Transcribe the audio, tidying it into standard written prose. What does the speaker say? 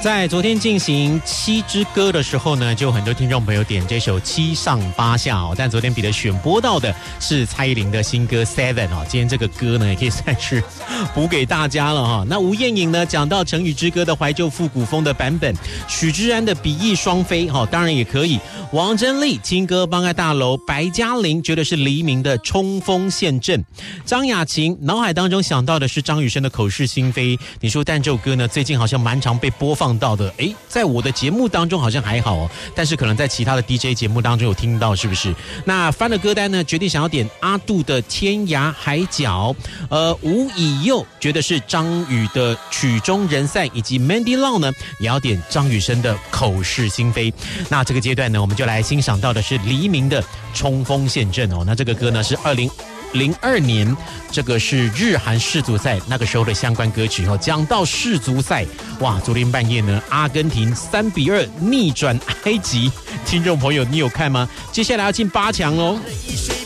在昨天进行7支歌的时候呢，就很多听众朋友点这首7上8下哦，但昨天比的选播到的是蔡依林的新歌 Seven 哦，今天这个歌呢也可以算是补给大家了哈。那吴燕颖呢讲到成语之歌的怀旧复古风的版本，许志安的比翼双飞哈，当然也可以。王珍丽青歌帮爱大楼，白嘉玲觉得是黎明的冲锋陷阵，张雅琴脑海当中想到的是张雨生的口是心非。你说但这首歌呢最近好像蛮常被播放到的，在我的节目当中好像还好哦，但是可能在其他的 DJ 节目当中有听到，是不是？那翻了歌单呢，决定想要点阿杜的天涯海角，吴以佑觉得是张宇的曲终人散，以及 Mandy Lau 呢也要点张雨生的口是心非。那这个阶段呢，我们就来欣赏到的是黎明的冲锋陷阵哦。那这个歌呢是2002年，这个是日韩世足赛那个时候的相关歌曲哦。讲到世足赛，哇，昨天半夜呢，阿根廷3-2逆转埃及，听众朋友你有看吗？接下来要进8强哦。